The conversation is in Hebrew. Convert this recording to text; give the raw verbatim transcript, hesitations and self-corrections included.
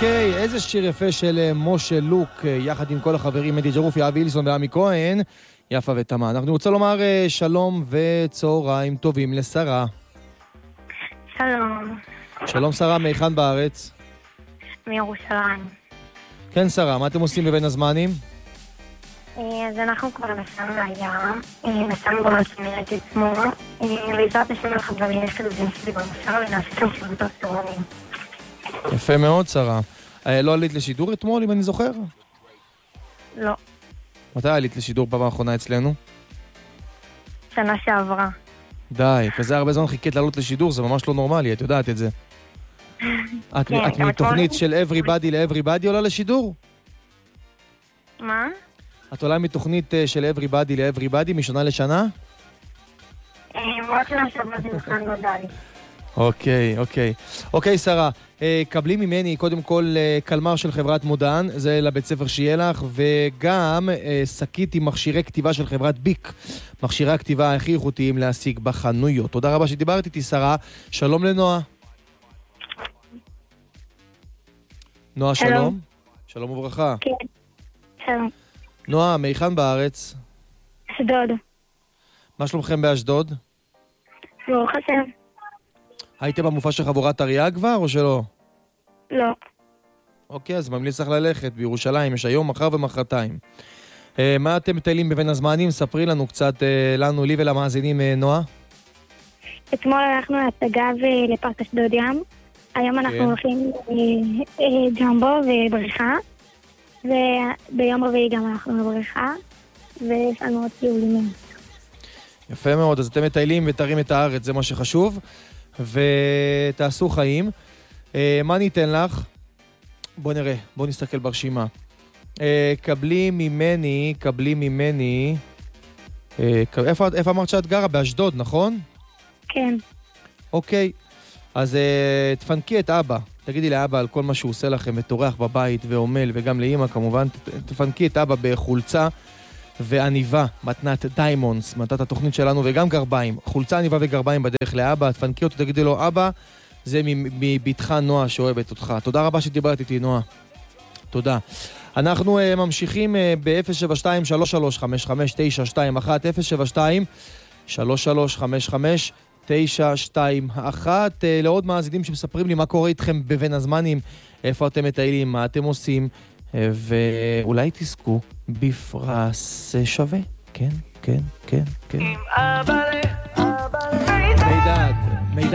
אוקיי, איזה שיר יפה של משה לוק, יחד עם כל החברים, אדי ג'רופי, אבי אילסון ועמי כהן, יפה ותמה. אנחנו רוצה לומר שלום וצהריים טובים לשרה. שלום. שלום שרה, מהיכן בארץ? מירושלים. כן שרה, מה אתם עושים בבין הזמנים? אז אנחנו כבר נסענו לים, נסענו במכנרת אתמול, בעזרת השם לחברים יש כזה שלי במוסר ונעשה שם שירות אסטרונים. יפה מאוד שרה. לא עלית לשידור אתמול אם אני זוכר? לא. מתי עלית לשידור פעם האחרונה אצלנו? שנה שעברה. די, כזה הרבה זמן חיכית לעלות לשידור, זה ממש לא נורמלי, את יודעת את זה. את מתוכנית של everybody ל-everybody עולה לשידור? מה? את עולה מתוכנית של everybody ל-everybody משנה לשנה? רק שנה שעברה זה נכן לא די. אוקיי, אוקיי. אוקיי, שרה, קבלי ממני קודם כל קלמר של חברת מודן, זה לבית ספר שיהיה לך, וגם שקית עם מכשירי כתיבה של חברת ביק, מכשירי הכתיבה הכי איכותיים להשיג בחנויות. תודה רבה שדיברת איתי, שרה. שלום לנועה. נועה, שלום. שלום וברכה. כן, שלום. נועה, מהיכן בארץ? אשדוד. מה שלומכם באשדוד? ברוך השם. הייתם במופע של חבורת אריה כבר או שלא? לא. אוקיי, אז ממליץ לך ללכת בירושלים, יש היום, מחר ומחרתיים. אה, מה אתם מטיילים בבין הזמנים? ספרי לנו קצת, אה, לנו, לי ולמאזינים, אה, נועה. אתמול הלכנו להצגה ולפארק אשדוד ים. היום אנחנו כן. הולכים אה, אה, ג'מבו ובריכה. וביום רביעי גם הלכנו לבריכה. ויש לנו עוד טיולים. יפה מאוד, אז אתם מטיילים ותרים את הארץ, זה מה שחשוב. ותעשו חיים. אה, מה ניתן לך? בוא נראה, בוא נסתכל ברשימה. אה, קבלי ממני, קבלי ממני... אה, איפה, איפה אמרת שאת גרה? באשדוד, נכון? כן. אוקיי, אז אה, תפנקי את אבא. תגידי לאבא על כל מה שהוא עושה לכם, ותורח בבית ועומל, וגם לאמא כמובן. תפנקי את אבא בחולצה ועניבה, מתנת דיימונדס, מתנת התוכנית שלנו, וגם גרביים. חולצה, עניבה וגרביים בדרך לאבא. תפנקי אותו, תגידי לו, אבא, זה מביתך נועה שאוהבת אותך. תודה רבה שדיברת איתי, נועה. תודה. אנחנו uh, ממשיכים uh, ב-אפס שבע שתיים שלוש שלוש חמש חמש תשע שתיים אחת, אפס שבע שתיים שלוש שלוש חמש חמש תשע שתיים אחת. uh, לעוד מאזינים שמספרים לי מה קורה איתכם בבין הזמנים, איפה אתם מטיילים, מה אתם עושים, uh, ואולי תזכו בפרס שווה. כן, כן, כן, כן. מידד.